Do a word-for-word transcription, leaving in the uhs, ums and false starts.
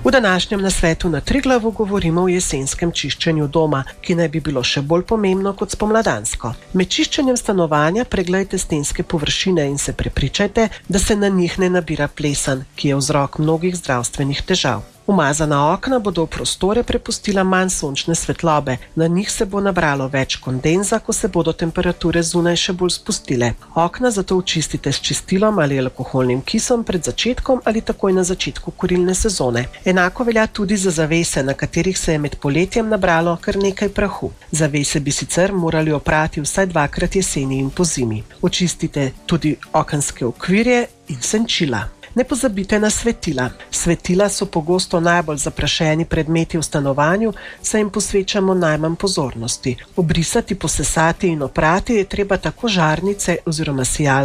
V današnjem nasvetu na Triglavu govorimo o jesenskem čiščenju doma, ki naj bi bilo še bolj pomembno kot spomladansko. Med čiščenjem stanovanja preglejte stenske površine in se prepričajte, da se na njih ne nabira plesan, ki je vzrok mnogih zdravstvenih težav. Umazana okna bodo v prostore prepustila manj sončne svetlobe, na njih se bo nabralo več kondenza, ko se bodo temperature zunaj še bolj spustile. Okna zato očistite s čistilom ali alkoholnim kisom pred začetkom ali takoj na začetku kurilne sezone. Enako velja tudi za zavese, na katerih se je med poletjem nabralo kar nekaj prahu. Zavese bi sicer morali oprati vsaj dvakrat jeseni in pozimi. Očistite tudi okenske okvirje in senčila. Ne pozabite na svetila. Svetila so pogosto najbolj zaprašeni predmeti v stanovanju, saj jim posvečamo najmanj pozornosti. Obrisati, posesati in oprati je treba tako žarnice oziroma sijalke,